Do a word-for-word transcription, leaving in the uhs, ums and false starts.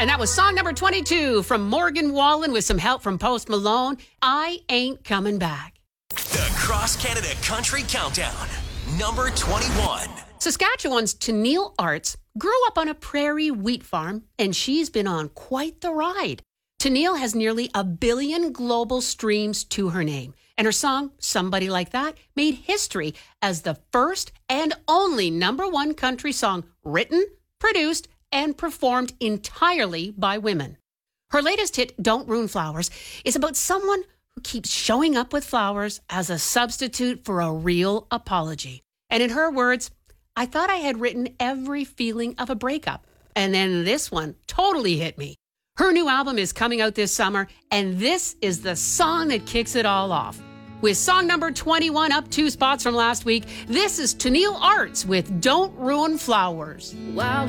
And that was song number twenty-two from Morgan Wallen with some help from Post Malone. I Ain't Coming Back. The Cross Canada Country Countdown, number twenty-one. Saskatchewan's Tennille Arts grew up on a prairie wheat farm, and she's been on quite the ride. Tennille has nearly a billion global streams to her name, and her song, Somebody Like That, made history as the first and only number one country song written, produced, and performed entirely by women. Her latest hit, Don't Ruin Flowers, is about someone who keeps showing up with flowers as a substitute for a real apology. And in her words, I thought I had written every feeling of a breakup, and then this one totally hit me. Her new album is coming out this summer, and this is the song that kicks it all off. With song number twenty-one up two spots from last week, this is Tennille Arts with Don't Ruin Flowers. Wow.